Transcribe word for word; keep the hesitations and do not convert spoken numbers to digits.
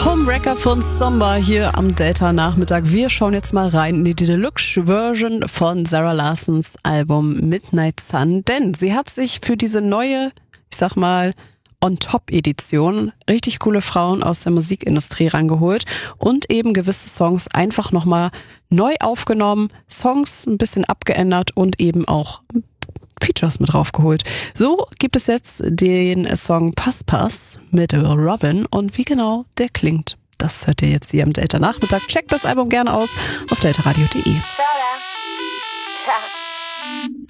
Homewrecker von Somba hier am Delta-Nachmittag. Wir schauen jetzt mal rein in die Deluxe-Version von Zara Larsons Album Midnight Sun, denn sie hat sich für diese neue, ich sag mal, On-Top-Edition richtig coole Frauen aus der Musikindustrie rangeholt und eben gewisse Songs einfach nochmal neu aufgenommen, Songs ein bisschen abgeändert und eben auch Features mit draufgeholt. So gibt es jetzt den Song Pass Pass mit Robin und wie genau der klingt, das hört ihr jetzt hier am Delta Nachmittag. Checkt das Album gerne aus auf delta radio punkt de.